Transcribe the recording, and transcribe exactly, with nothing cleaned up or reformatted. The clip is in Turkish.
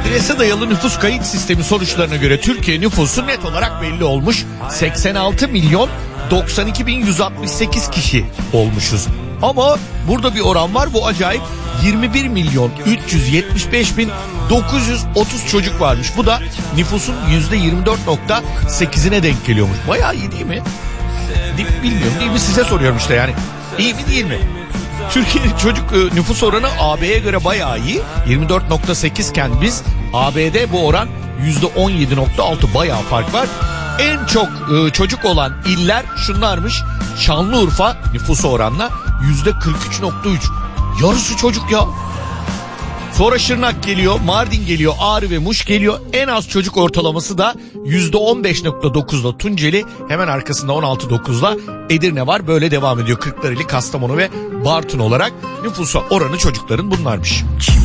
adrese dayalı nüfus kayıt sistemi sonuçlarına göre Türkiye nüfusu net olarak belli olmuş. seksen altı milyon doksan iki bin yüz altmış sekiz kişi olmuşuz. Ama burada bir oran var, bu acayip. yirmi bir milyon üç yüz yetmiş beş bin dokuz yüz otuz çocuk varmış. Bu da nüfusun yüzde yirmi dört nokta sekizine denk geliyormuş. Bayağı iyi değil mi? Değil, bilmiyorum, değil mi, size soruyorum işte yani. İyi mi değil mi? Türkiye'nin çocuk nüfus oranı A B'ye göre bayağı iyi. yirmi dört nokta sekiz iken biz A B'de bu oran yüzde on yedi nokta altı, bayağı fark var. En çok e, çocuk olan iller şunlarmış. Şanlıurfa nüfusu oranla yüzde kırk üç nokta üç. Yarısı çocuk ya. Sonra Şırnak geliyor, Mardin geliyor, Ağrı ve Muş geliyor. En az çocuk ortalaması da yüzde on beş nokta dokuzla Tunceli, hemen arkasında on altı nokta dokuzla Edirne var. Böyle devam ediyor Kırklareli, Kastamonu ve Bartın olarak. Nüfusa oranı çocukların bunlarmış.